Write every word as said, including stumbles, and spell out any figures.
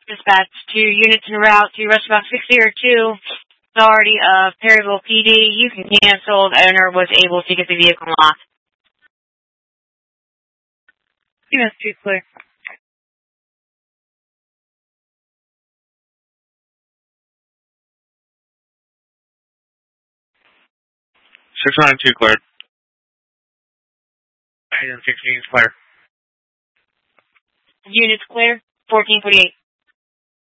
Dispatch to units en route to Restaurant six zero two, Authority of Perryville P D. You can cancel. The owner was able to get the vehicle locked. Unit two clear. six nine two clear. Item sixteen is clear. Units clear. fourteen forty-eight.